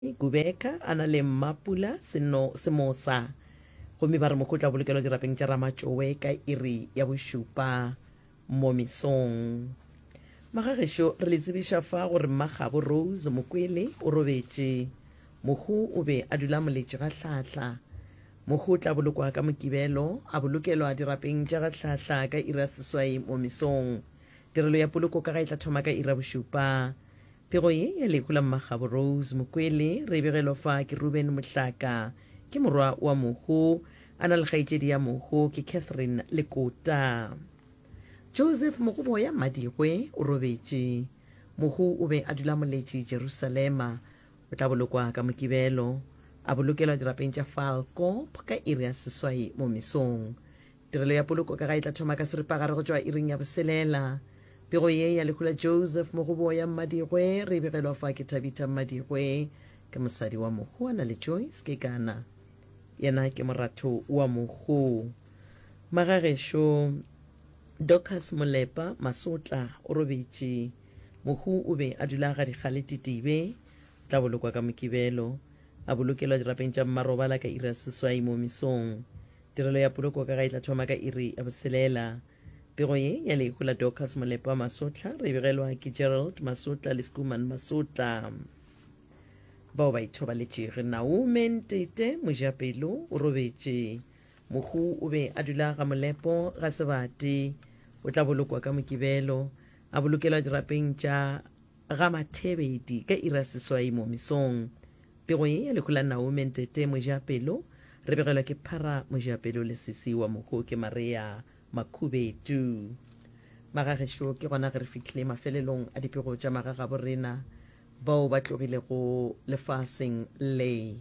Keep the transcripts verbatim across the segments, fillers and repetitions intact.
Gubeka ana le mmapula seno semosa gomme ba re mo go tla bolokelo dirapeng tša ramatšowe ka iri ya bošupa mo mesong. Magagešo re le tsebiša fa gore mmagabo Rose Mokwele o robetše. Mohu o be a dula moletše ga hlahla. Mohu o tla bolokwa ka mokibelo a bolokelwa dirapeng tša ga hlahla ka iri ya seswai mo mesong. Tirelo ya poloko ka ga e tla thoma ka iri ya bošupa. Pego ye ya lekula mmagabo Rose Mokwele re begelo fa ke Ruben Mohlaka ke morwa wa Mohu a na le kgaetšedi ya Mohu ke Catherine Lekota. Joseph Mogoboya Madigwe o robetše. Mohu o be a dula moletše Jerusalema o tla bolokwa ka mokibelo a bolokelwa dirapeng tša Falco ka iri ya seswai mo mesong. Tirelo ya poloko ka ga e tla thoma ka seripagare go tšwa iring ya boselela. Pego ye ya lekula Joseph Mogoboya Madigwe re begelwa fa ke Tabitha Madigwe ke mosadi wa Mohu a na le Joyce ke kana yena ke moratho wa Mohu. Magagešo Dorcas Molepa Masotla o robetše. Mohu o be a dula ga dikgale titibe o tla bolokwa ka mokibelo a bolokelwa dirapeng tša mmarobala ka iri ya seswai mo mesong. Tirelo ya poloko ka ga e tla thoma ka iri ya boselela. Pego ye ya lekula Dorcas Molepa Masotla re begelwa ke Gerald Masotla le Skuman Masotla. Bao ba ithobaletše re Naumen Tete Mojapelo o robetše. Mohu o be a dula ga Molepo ga Sebate o tla bolokwa ka mokibelo a bolokelwa dirapeng tša ga Mathebedi ka iri ya seswai mo mesong. Pego ye ya lekula Naumen Tete Mojapelo re begelwa ke Phara Mojapelo le sesi wa Mohu ke Maria Makhubetu. Magagešo ke gona ge re fihlile mafelelong a dipego tša magaga borena bao ba tlogile go lefaseng le.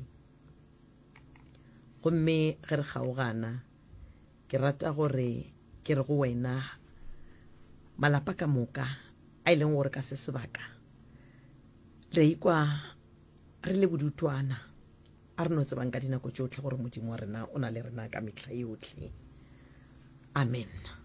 Gomme ge re kgaogana ke rata gore ke re go wena malapa ka moka a ileng gore ka se sebaka re ikwa re le bodutwana a re no tsebang ka dinako tšotlhe gore modimo wa rena o na le rena ka mehla yotlhe. Amen.